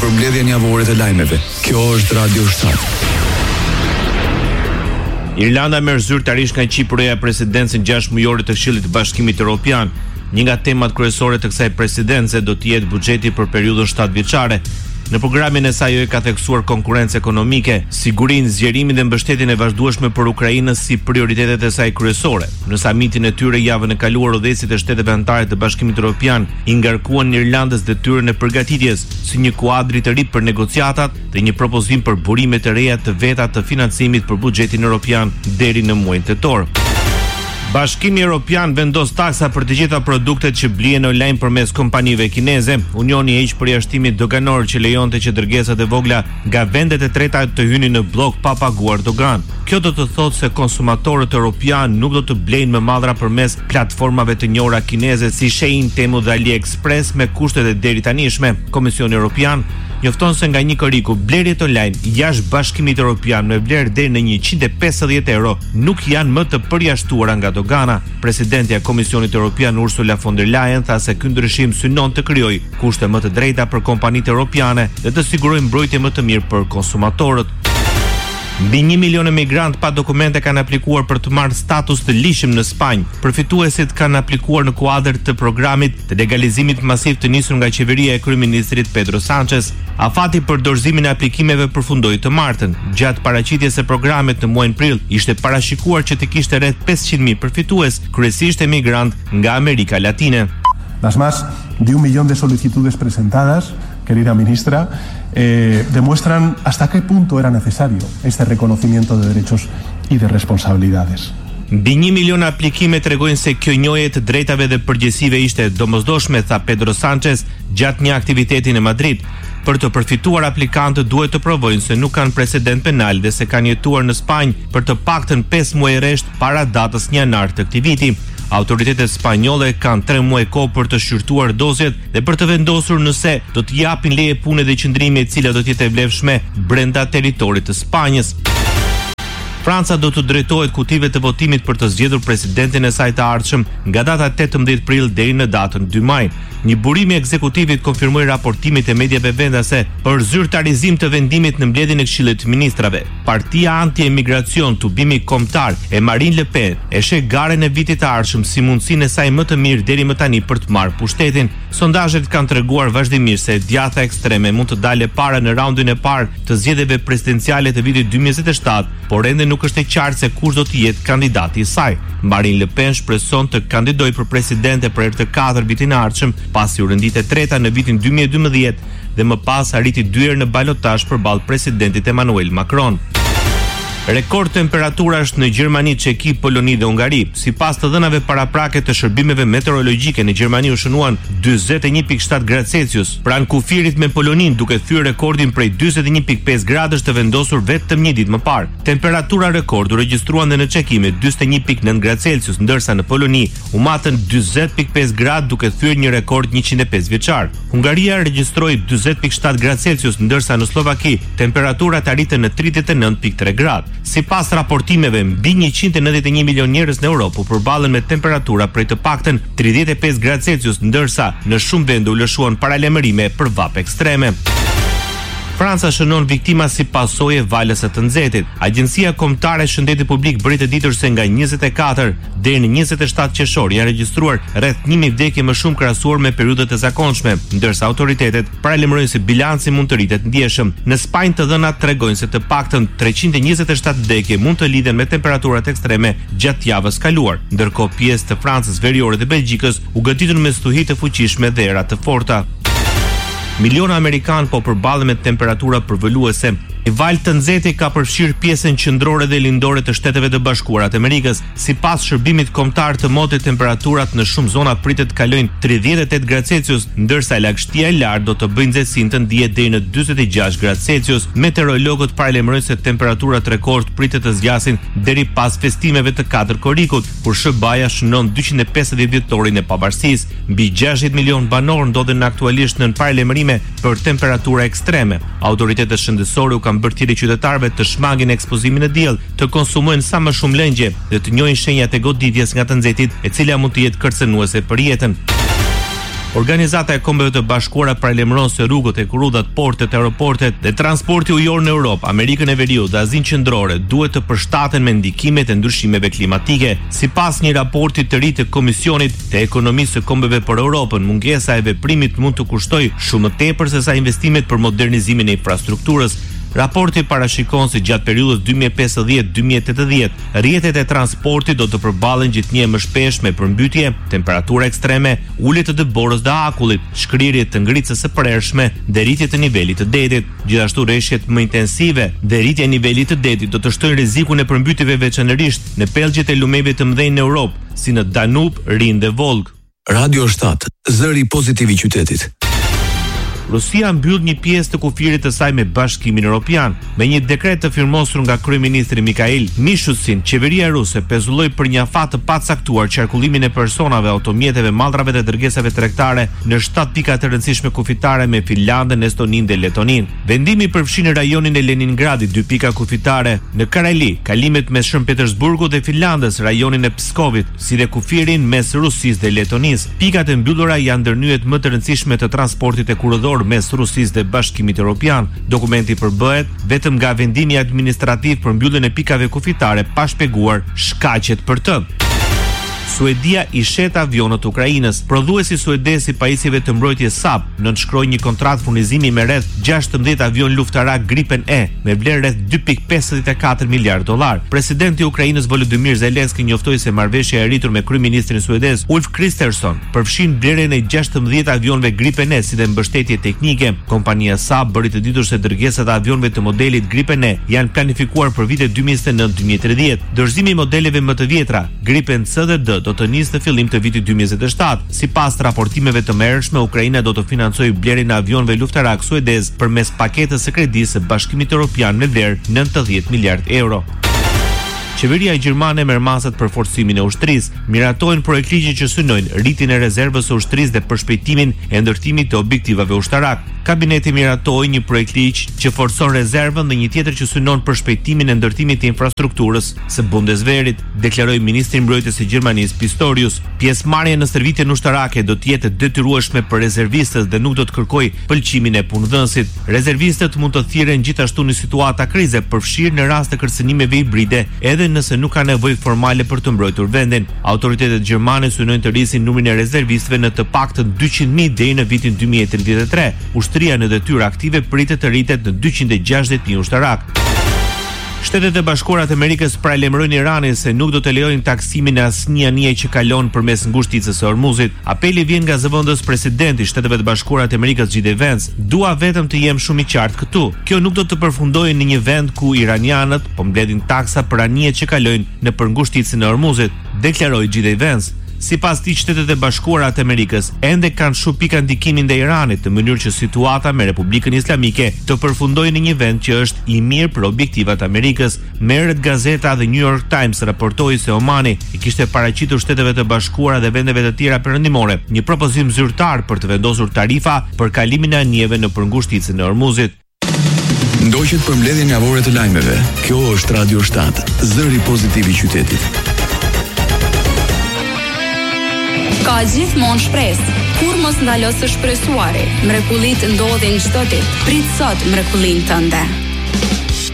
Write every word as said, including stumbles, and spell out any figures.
mbledhjen javore të lajmeve. Kjo është Radio shtat. Irlanda merr zyrtarisht nga Qipëria presidencën gjashtë mujore të Këshillit të Bashkimit Evropian. Një nga temat kryesore të kësaj presidence do të jetë buxheti për periudhën shtatëvjeçare. Në programin e saj ka theksuar konkurrencë ekonomike, sigurinë, zgjerimin dhe mbështetjen e vazhdueshme për Ukrainën si prioritetet e saj kryesore. Në samitin e tyre javën e kaluar, udhëheqësit e shteteve anëtare të Bashkimit Evropian i ngarkuan Irlandës detyrën e përgatitjes si një kuadri të ri për negociatat dhe një propozim për burime të reja të veta të financimit për buxhetin evropian deri në muajin tetor. Bashkimi Evropian vendos taksa për të gjitha produktet që blihen online përmes kompanive kineze. Unioni heq përjashtimin doganor që lejonte që dërgesat e vogla nga vendet e treta të hynin në blok pa paguar dogan. Kjo do të thotë se konsumatorët evropian nuk do të blejnë më madhra përmes platformave të njohura kineze si Shein, Temu dhe AliExpress me kushtet e deri tanishme. Komisioni Evropian njofton se nga një koriku blerjet online jashtë Bashkimit Evropian me vlerë deri në njëqind e pesëdhjetë euro nuk janë më të përjashtuara nga dogana. Presidentja e Komisionit Evropian Ursula von der Leyen tha se ky ndryshim synon të krijojë kushte më të drejta për kompanitë europiane dhe të sigurojë mbrojtje më të mirë për konsumatorët. Mbi një milion emigrant pa dokumente kanë aplikuar për të marrë status të lishëm në Spanjë. Përfituesit kanë aplikuar në kuadër të programit të legalizimit masiv të nisur nga qeveria e kryeministrit Pedro Sánchez. Afati për dorëzimin e aplikimeve përfundoi të martën. Gjatë paraqitjes së programit në muajin prill, ishte parashikuar që të kishte rreth pesëqind mijë përfitues, kryesisht emigrant nga Amerika Latine. Las más de un millón de solicitudes presentadas, querida ministra, eh, demuestran hasta qué punto era necesario este reconocimiento de derechos y de responsabilidades. Mbi një milion aplikime tregojnë se kjo njohje të drejtave dhe përgjegjësive ishte domosdoshme, tha Pedro Sánchez gjatë një aktiviteti në Madrid. Për të përfituar, aplikantët duhet të provojnë se nuk kanë precedent penal dhe se kanë jetuar në Spanjë për të paktën pesë muaj rresht para datës një janar të këtij viti. Autoritetet spanjolle kanë tre muaj kohë për të shqyrtuar dosjet dhe për të vendosur nëse do të japin leje pune dhe qëndrimi e cila do të jetë e vlefshme brenda territorit të Spanjës. Franca do të drejtohet kutive të votimit për të zgjedhur presidentin e saj të ardhshëm nga data tetëmbëdhjetë prill deri në datën dy maj. Një burim i ekzekutivit konfirmoi raportimit e mediave vendase për zyrtarizim të vendimit në mbledhjen e Këshillit të Ministrave. Partia anti-emigracion Tubimi Kombëtar e Marine Le Pen e sheh garen e vitit të ardhshëm si mundësinë e saj më të mirë deri më tani për të marrë pushtetin. Sondazhet kanë treguar vazhdimisht se djatha ekstreme mund të dalë para në raundin e parë të zgjedhjeve presidenciale të vitit dy mijë e njëzet e shtat, por ende nuk është e qartë se kush do të jetë kandidati i saj. Marine Le Pen shpreson të kandidojë për presidente për herë të katërt vitin e ardhshëm, pasi u rendit e treta në vitin dy mijë e dymbëdhjetë dhe më pas arriti dy herë në balotazh përballë presidentit Emmanuel Macron. Rekord temperaturash në Gjermani, Çeki, Poloni dhe Hungari. Sipas të dhënave paraprake të shërbimeve meteorologjike, në Gjermani u shënuan dyzet e një pikë shtat gradë Celsius. Pranë kufirit me Polonin, duke thyer rekordin prej dyzet e një pikë pesë gradësh të vendosur vetëm një ditë më parë. Temperatura rekord u regjistruan në Çeki me dyzet e një pikë nëntë gradë Celsius, ndërsa në Poloni u matën dyzet pikë pesë gradë duke thyer një rekord njëqind e pesë vjeçar. Hungaria regjistroi dyzet pikë shtat gradë Celsius, ndërsa në Slovaki temperaturat arritën në tridhjetë e nëntë pikë tre gradë. Sipas raportimeve, mbi njëqind e nëntëdhjetë e një milion njerëz në Europë u përballen me temperatura prej të paktën tridhjetë e pesë gradë Celsius, ndërsa në shumë vende u lëshuan paralajmërime për vap ekstreme. Franca shënon viktima si pasojë e valës së të nxehtit. Agjencia Kombëtare e Shëndetit Publik bëri të ditur se nga njëzet e katër deri në njëzet e shtatë qershor janë regjistruar rreth një mijë vdekje më shumë krahasuar me periudhat e zakonshme, ndërsa autoritetet paralajmërojnë se bilanci mund të rritet ndjeshëm. Në Spanjë të dhënat tregojnë se të paktën treqind e njëzet e shtatë vdekje mund të lidhen me temperaturat ekstreme gjatë javës kaluar, ndërkohë pjesë të Francës Veriore dhe Belgjikës u goditën me stuhi të fuqishme dhe era të forta. Miliona Amerikanë po përballen me temperatura përvoluese. I val të nxehtë ka përfshirë pjesën qendrore dhe lindore të Shteteve të Bashkuara të Amerikës. Sipas shërbimit kombëtar të motit, temperaturat në shumë zona pritet të kalojnë tridhjetë e tetë gradë Celsius, ndërsa lagështia e lartë do të bëjë nxehtësinë të ndihet deri në dyzet e gjashtë gradë Celsius. Meteorologët paralajmërojnë se temperaturat rekord pritet të zgjasin deri pas festimeve të katër korikut, kur S B A-ja shënon dyqind e pesëdhjetë vjetorin e pavarësisë. Mbi gjashtëdhjetë milion banor ndodhen aktualisht në paralajmërime për temperatura ekstreme. Autoritetet shëndetësore u kanë bërë thirrje qytetarëve të shmangin ekspozimin në diell, të konsumojnë sa më shumë lëngje dhe të njohin shenjat e goditjes nga të nxehtit, e cila mund të jetë kërcënuese për jetën. Organizata e Kombeve të Bashkuara paralajmëron se rrugët e rrudhat, portet, aeroportet dhe transporti ujor në Europë, Amerikën e Veriut dhe Azinë Qendrore duhet të përshtaten me ndikimet e ndryshimeve klimatike. Sipas një raporti të ri të Komisionit të Ekonomisë së Kombeve për Europën, mungesa e veprimit mund të kushtoj shumë më tepër se sa investimet për modernizimin e infrastrukturës. Raporti parashikon se gjatë periudhës dy mijë e pesëdhjetë deri në dy mijë e tetëdhjetë, rrjetet e transportit do të përballen gjithnjë më shpesh me përmbytje, temperatura ekstreme, ulje të dëborës dhe akullit, shkrirje të ngritësës së përhershme dhe rritje të nivelit të detit. Gjithashtu rreshjet më intensive dhe rritja e nivelit të detit do të shtojnë rrezikun e përmbytjeve veçanërisht në pellgjet e lumeve të mëdhenj në Europë, si në Danub, Rin dhe Volg. Radio shtat, zëri pozitiv i qytetit. Rusia mbyll një pjesë të kufirit të saj me Bashkimin Evropian. Me një dekret të firmosur nga kryeministri Mikhail Mishustin, qeveria ruse pezulloi për një afat të pacaktuar qarkullimin e personave, automjeteve, mallrave dhe dërgesave tregtare në shtatë pika të rëndësishme kufitare me Finlandën, Estoninë dhe Letoninë. Vendimi përfshin rajonin e Leningradit, dy pika kufitare, në Kareli, kalimet mes Shën Petersburgut dhe Finlandës, rajonin e Pskovit, si dhe kufirin mes Rusisë dhe Letonisë. Pikat e mbyllura janë ndërnyet më të rëndësishme të transportit e kurrëdor mes Rusisë dhe Bashkimit Evropian. Dokumenti përbëhet vetëm nga vendimi administrativ për mbylljen e pikave kufitare pa shpjeguar shkaqet për të. Suedia i shet avionët Ukrainës. Prodhuesi suedez i pajisjeve të mbrojtjes Saab nënshkroi një kontratë furnizimi me rreth gjashtëmbëdhjetë avion luftarak Gripen E me vlerë rreth dy pikë pesëdhjetë e katër miliardë dollar. Presidenti i Ukrainës Volodymyr Zelensky njoftoi se marrëveshja e arritur me kryeministrin suedez Ulf Kristersson përfshin blerjen e gjashtëmbëdhjetë avionëve Gripen E si dhe mbështetje teknike. Kompania Saab bëri të ditur se dërgesat e avionëve të modelit Gripen E janë planifikuar për vitet dy mijë e njëzet e nëntë deri dy mijë e tridhjetë. Dorëzimi i modeleve më të vjetra, Gripen C dhe D, do të nisë në fillim të vitit dy mijë e njëzet e shtatë. Sipas raportimeve të mëhershme, Ukraina do të financojë blerjen e avionëve luftarak suedez përmes paketës së kredisë së Bashkimit Evropian me vlerë nëntëdhjetë miliardë euro. Qeveria gjermane merr masat për forcimin e ushtrisë, miratojnë projekt ligje që synojnë rritjen e rezervës së ushtrisë dhe përshpejtimin e ndërtimit të objektivave ushtarak. Kabineti miratoi një projekt ligj që forcon rezervën dhe një tjetër që synon përshpejtimin e ndërtimit të infrastrukturës së Bundeswehrit, deklaroi ministri i mbrojtjes së Gjermanisë Pistorius. Pjesëmarrja në stërvitjen ushtarake do të jetë detyrueshme për rezervistët dhe nuk do të kërkojë pëlqimin e punëdhënësit. Rezervistët mund të thirren gjithashtu në situata krize, përfshirë në rast të kërcënimeve hibride, edhe nëse nuk ka nevojë formale për të mbrojtur vendin. Autoritetet gjermane synojnë të rrisin numrin e rezervistëve në të paktën dyqind mijë deri në vitin dy mijë e tridhjetë e tre. Ushtria në detyrë aktive pritet të rritet në dyqind e gjashtëdhjetë mijë ushtarak. Shtetet e Bashkuara të Amerikës paralajmërojnë Iranin se nuk do të lejojnë taksimin e asnjë anije që kalon përmes ngushticës së Hormuzit. Apeli vjen nga zëvendës presidenti i Shteteve të Bashkuara të Amerikës J D Vance. Dua vetëm të jem shumë i qartë këtu. Kjo nuk do të përfundojë në një vend ku iranianët po mbledhin taksa për anijet që kalojnë nëpër ngushticën e Hormuzit, deklaroi J D Vance. Sipas tij, Shtetet e Bashkuara të Amerikës ende kanë shumë pika ndikimin ndaj Iranit, në mënyrë që situata me Republikën Islamike të përfundojë në një vend që është i mirë për objektivat e Amerikës. Merret gazeta The New York Times raportoi se Omani i kishte paraqitur Shteteve të Bashkuara dhe vendeve të tjera perëndimore një propozim zyrtar për të vendosur tarifa për kalimin e anijeve nëpër ngushticën e Hormuzit. Ndoqët për mbledhjen javore të lajmeve. Kjo është Radio shtat, zëri pozitiv i qytetit. Ka gjithmonë shpresë. Kur mos ndalo së shpresuari, mrekullit ndodhin çdo ditë. Prit sot mrekullinë tënde.